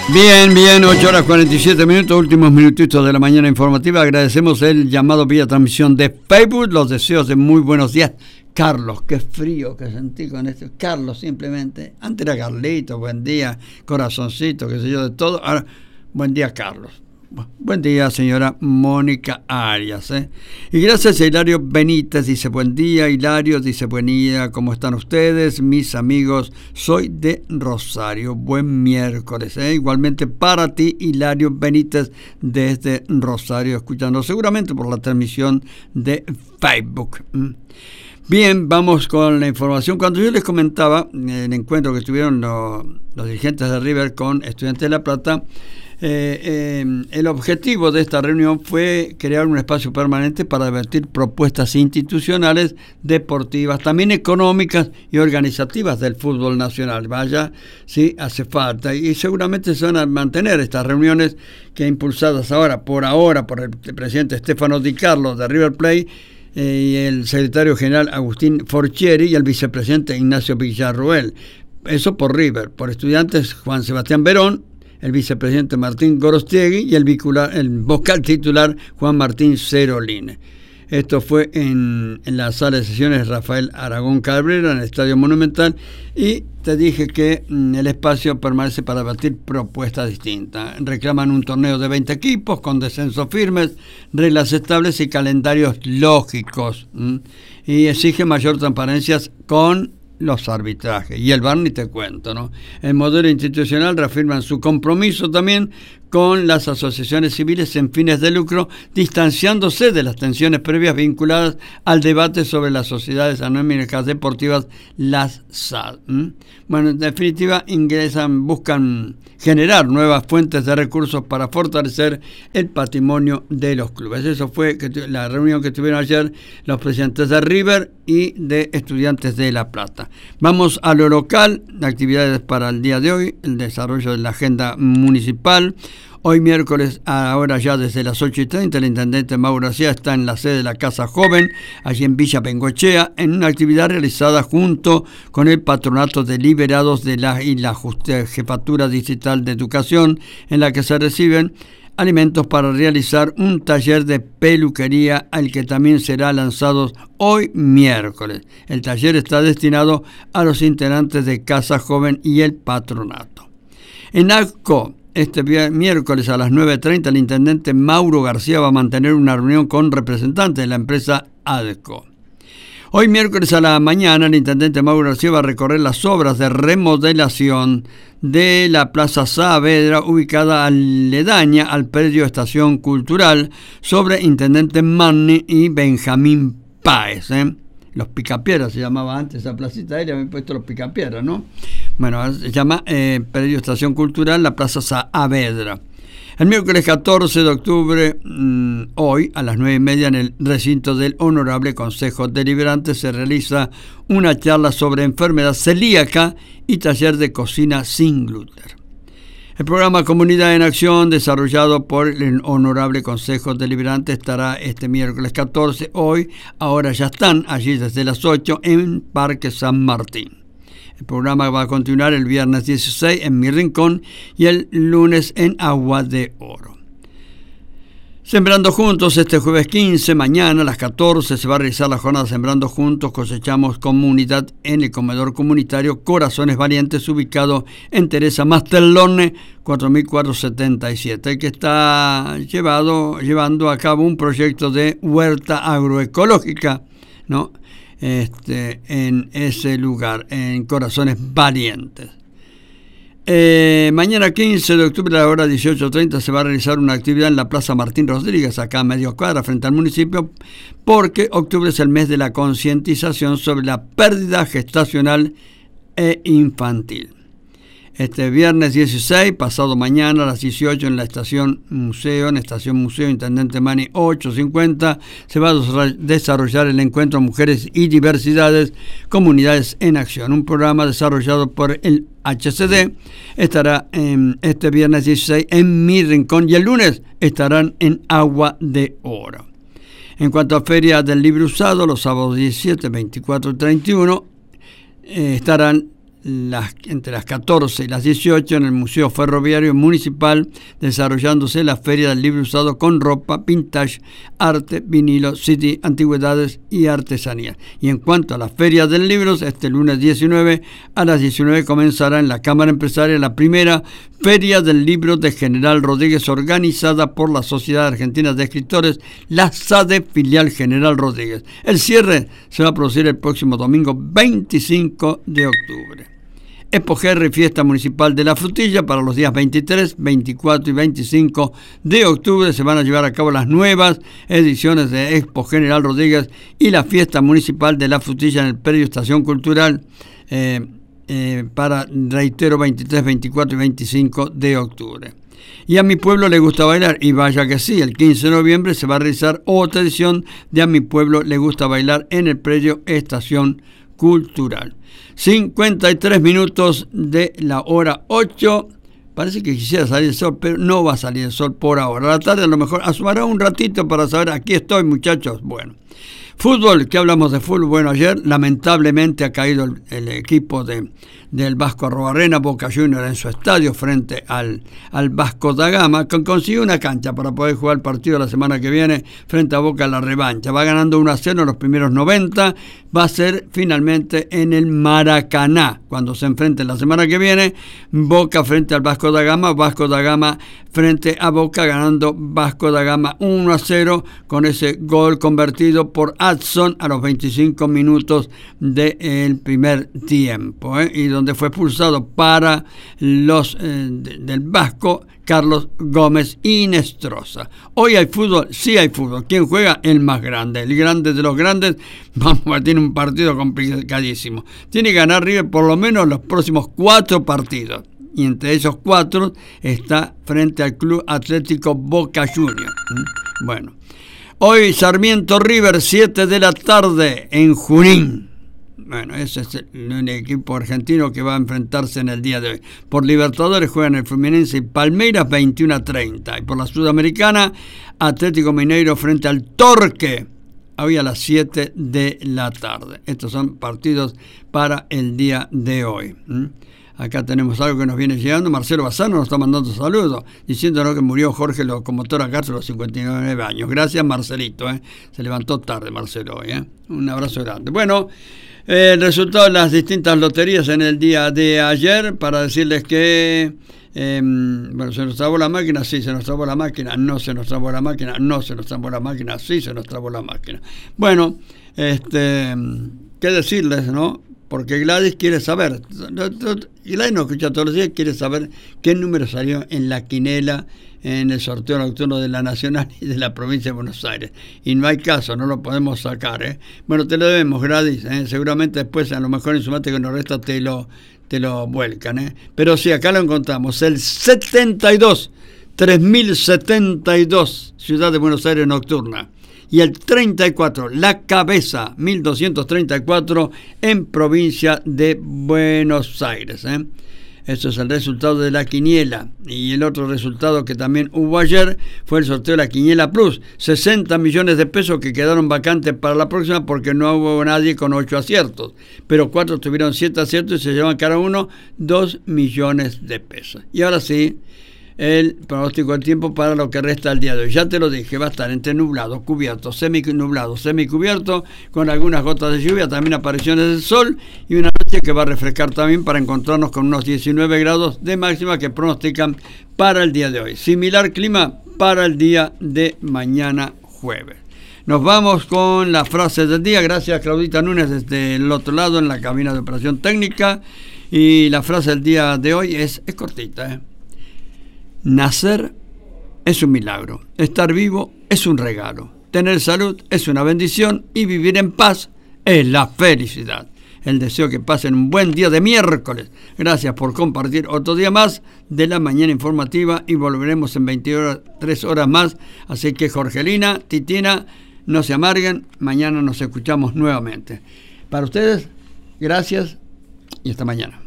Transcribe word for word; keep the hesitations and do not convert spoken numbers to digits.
Bien, bien, ocho horas cuarenta y siete minutos, últimos minutitos de la mañana informativa. Agradecemos el llamado vía transmisión de Facebook, los deseos de muy buenos días. Carlos, qué frío que sentí con esto. Carlos, simplemente. Antes era Carlito, buen día, corazoncito, qué sé yo, de todo. Ahora, buen día, Carlos. Buen día, señora Mónica Arias. ¿eh? Y gracias a Hilario Benítez, dice buen día, Hilario, dice buen día, ¿cómo están ustedes? Mis amigos, soy de Rosario, buen miércoles. ¿eh? Igualmente para ti, Hilario Benítez, desde Rosario, escuchando seguramente por la transmisión de Facebook. Bien, vamos con la información. Cuando yo les comentaba el encuentro que tuvieron los, los dirigentes de River con Estudiantes de La Plata, Eh, eh, el objetivo de esta reunión fue crear un espacio permanente para debatir propuestas institucionales, deportivas, también económicas y organizativas del fútbol nacional. Vaya, sí, hace falta. Y seguramente se van a mantener estas reuniones que impulsadas ahora, por ahora, por el presidente Stefano Di Carlo de River Plate, eh, y el secretario general Agustín Forchieri y el vicepresidente Ignacio Villarroel. Eso por River. Por Estudiantes, Juan Sebastián Verón, el vicepresidente Martín Gorostiegui y el, bicular, el vocal titular Juan Martín Ceroline. Esto fue en, en la sala de sesiones Rafael Aragón Cabrera, en el Estadio Monumental, y te dije que mm, el espacio permanece para debatir propuestas distintas. Reclaman un torneo de veinte equipos con descensos firmes, reglas estables y calendarios lógicos, ¿m? y exige mayor transparencia con los arbitrajes. Y el V A R ni te cuento, ¿no? El modelo institucional reafirman su compromiso también con las asociaciones civiles sin fines de lucro, distanciándose de las tensiones previas vinculadas al debate sobre las sociedades anónimas deportivas, las S A D. ¿Mm? Bueno, en definitiva, ingresan, buscan generar nuevas fuentes de recursos para fortalecer el patrimonio de los clubes. Eso fue que la reunión que tuvieron ayer los presidentes de River y de Estudiantes de La Plata. Vamos a lo local, actividades para el día de hoy, el desarrollo de la agenda municipal. Hoy miércoles, ahora ya desde las ocho y treinta, el intendente Mauro García está en la sede de la Casa Joven, allí en Villa Bengoechea, en una actividad realizada junto con el Patronato de Liberados de la, y la Jefatura Distrital de Educación, en la que se reciben alimentos para realizar un taller de peluquería al que también será lanzado hoy miércoles. El taller está destinado a los integrantes de Casa Joven y el Patronato. En ACO, este miércoles a las nueve y treinta, el intendente Mauro García va a mantener una reunión con representantes de la empresa ADECO. Hoy miércoles a la mañana, el intendente Mauro García va a recorrer las obras de remodelación de la Plaza Saavedra, ubicada aledaña al predio Estación Cultural, sobre Intendente Manni y Benjamín Páez, ¿eh? Los Picapiedras se llamaba antes esa placita aérea, me he puesto los Picapiedras, ¿no? Bueno, se llama eh, Predio Estación Cultural, la Plaza Saavedra. El miércoles catorce de octubre, mmm, hoy, a las nueve y media, en el recinto del Honorable Consejo Deliberante, se realiza una charla sobre enfermedad celíaca y taller de cocina sin gluten. El programa Comunidad en Acción, desarrollado por el Honorable Consejo Deliberante, estará este miércoles catorce, hoy, ahora ya están allí desde las ocho, en Parque San Martín. El programa va a continuar el viernes dieciséis en Mi Rincón y el lunes en Agua de Oro. Sembrando Juntos, este jueves quince, mañana a las catorce, se va a realizar la jornada Sembrando Juntos, Cosechamos Comunidad en el comedor comunitario Corazones Valientes, ubicado en Teresa Mastelone, cuatro mil cuatrocientos setenta y siete, que está llevado, llevando a cabo un proyecto de huerta agroecológica, ¿no? Este, en ese lugar, en Corazones Valientes. Eh, mañana quince de octubre a la hora dieciocho treinta se va a realizar una actividad en la Plaza Martín Rodríguez, acá a medio cuadra, frente al municipio, porque octubre es el mes de la concientización sobre la pérdida gestacional e infantil. Este viernes dieciséis, pasado mañana a las dieciocho, en la estación Museo, en Estación Museo Intendente Manni ochocientos cincuenta, se va a desarrollar el encuentro Mujeres y Diversidades, Comunidades en Acción, un programa desarrollado por el H C D. Estará en este viernes dieciséis en Mi Rincón y el lunes estarán en Agua de Oro. En cuanto a Feria del Libro Usado, los sábados diecisiete, veinticuatro y treinta y uno eh, estarán las, entre las catorce y las dieciocho en el Museo Ferroviario Municipal, desarrollándose la Feria del Libro Usado con ropa, vintage, arte, vinilo, C D, antigüedades y artesanía. Y en cuanto a las ferias del libro, este lunes diecinueve a las diecinueve comenzará en la Cámara Empresaria la primera Feria del Libro de General Rodríguez, organizada por la Sociedad Argentina de Escritores, la SADE, filial General Rodríguez. El cierre se va a producir el próximo domingo veinticinco de octubre. Expo Gerri, fiesta municipal de la frutilla, para los días veintitrés, veinticuatro y veinticinco de octubre se van a llevar a cabo las nuevas ediciones de Expo General Rodríguez y la fiesta municipal de la frutilla en el predio Estación Cultural eh, eh, para, reitero, veintitrés, veinticuatro y veinticinco de octubre. Y a mi pueblo le gusta bailar, y vaya que sí, el quince de noviembre se va a realizar otra edición de A mi pueblo le gusta bailar en el predio Estación Cultural. cincuenta y tres minutos de la hora ocho. Parece que quisiera salir el sol, pero no va a salir el sol por ahora. A la tarde a lo mejor asomará un ratito para saber, aquí estoy, muchachos. Bueno, fútbol, ¿qué hablamos de fútbol? Bueno, ayer lamentablemente ha caído el, el equipo de, del Vasco Arrobarrena, Boca Juniors, en su estadio frente al, al Vasco da Gama, que consiguió una cancha para poder jugar el partido la semana que viene frente a Boca, la revancha. Va ganando uno a cero en los primeros noventa, va a ser finalmente en el Maracaná, cuando se enfrenten la semana que viene, Boca frente al Vasco da Gama, Vasco da Gama frente a Boca, ganando Vasco da Gama uno a cero con ese gol convertido por Adson a los veinticinco minutos del primer tiempo, ¿eh? Y donde fue expulsado para los eh, de, del Vasco Carlos Gómez Inestrosa. Hoy hay fútbol, sí hay fútbol. ¿Quién juega? El más grande, el grande de los grandes. Vamos a tener un partido complicadísimo. Tiene que ganar River por lo menos los próximos cuatro partidos. Y entre esos cuatro está frente al Club Atlético Boca Juniors. Bueno, hoy Sarmiento River, siete de la tarde en Junín. Bueno, ese es el, el equipo argentino que va a enfrentarse en el día de hoy. Por Libertadores juegan el Fluminense y Palmeiras veintiuno a treinta. Y por la Sudamericana, Atlético Mineiro frente al Torque, hoy a las siete de la tarde. Estos son partidos para el día de hoy. ¿Mm? Acá tenemos algo que nos viene llegando. Marcelo Bassano nos está mandando saludos, diciéndonos que murió Jorge Locomotor Agarza a los cincuenta y nueve años. Gracias, Marcelito. ¿eh? Se levantó tarde, Marcelo, hoy. ¿eh? Un abrazo grande. Bueno, eh, el resultado de las distintas loterías en el día de ayer, para decirles que eh, bueno, se nos trabó la máquina, sí, se nos trabó la máquina, no se nos trabó la máquina, no se nos trabó la máquina, sí, se nos trabó la máquina. Bueno, este, qué decirles, ¿no? Porque Gladys quiere saber, Gladys no escucha todos los días, quiere saber qué número salió en la quinela en el sorteo nocturno de la Nacional y de la provincia de Buenos Aires. Y no hay caso, no lo podemos sacar. ¿eh? Bueno, te lo debemos, Gladys. ¿eh? Seguramente después, a lo mejor en su mate que nos resta, te lo, te lo vuelcan. ¿eh? Pero sí, acá lo encontramos. El setenta y dos, tres mil setenta y dos, Ciudad de Buenos Aires nocturna. Y el treinta y cuatro, La Cabeza, mil doscientos treinta y cuatro, en provincia de Buenos Aires. ¿eh? Eso es el resultado de la quiniela. Y el otro resultado que también hubo ayer fue el sorteo de la Quiniela Plus. sesenta millones de pesos que quedaron vacantes para la próxima porque no hubo nadie con ocho aciertos. Pero cuatro tuvieron siete aciertos y se llevan cada uno dos millones de pesos. Y ahora sí, el pronóstico del tiempo para lo que resta del día de hoy. Ya te lo dije, va a estar entre nublado, cubierto, seminublado, semicubierto, con algunas gotas de lluvia, también apariciones del sol y una noche que va a refrescar también para encontrarnos con unos diecinueve grados de máxima que pronostican para el día de hoy. Similar clima para el día de mañana jueves. Nos vamos con la frase del día. Gracias, Claudita Núñez, desde el otro lado en la cabina de operación técnica. Y la frase del día de hoy es, es cortita, ¿eh? Nacer es un milagro, estar vivo es un regalo, tener salud es una bendición y vivir en paz es la felicidad. El deseo que pasen un buen día de miércoles. Gracias por compartir otro día más de la mañana informativa y volveremos en veintitrés horas más. Así que Jorgelina, Titina, no se amarguen, mañana nos escuchamos nuevamente. Para ustedes, gracias y hasta mañana.